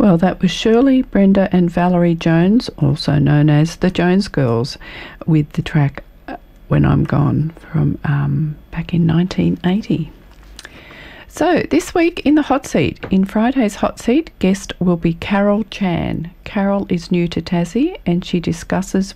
Well, that was Shirley, Brenda and Valerie Jones, also known as the Jones Girls, with the track When I'm Gone from back in 1980. So this week in the hot seat, in Friday's hot seat, guest will be Carol Chan. Carol is new to Tassie and she discusses